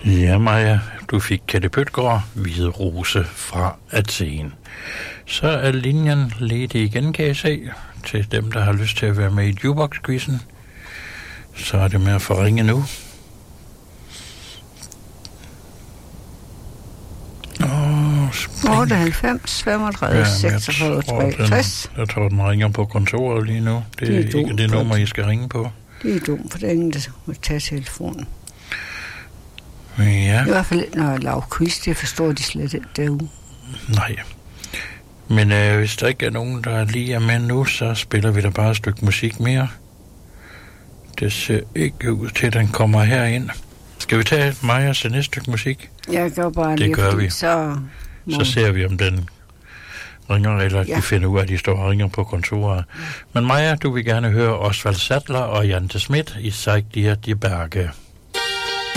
Ja, Maja, du fik Kette Pøtgaard, Hvide Rose fra Athen. Så er linjen ledig igen, kan jeg se, til dem, der har lyst til at være med i Jukebox-quizzen. Så er det med at forringe nu. 98, 35, 46, 63. Jeg tror, den ringer på kontoret lige nu. Det er ikke det nummer, I skal ringe på. Det er dumt, for der er ingen, der må tage telefonen. Ja. I hvert fald, når jeg laver quiz, det forstår de slet ikke derude. Nej. Men hvis der ikke er nogen, der lige er med nu, så spiller vi da bare et stykke musik mere. Det ser ikke ud til, at den kommer herind. Skal vi tage Maja til næste stykke musik? Jeg gør bare det lige, gør vi. Så ser vi, om den ringer, eller de finder ud af, at de står og ringer på kontoret. Men Maja, du vil gerne høre Osvald Sattler og Jante Schmidt i Zeig dir die Berge.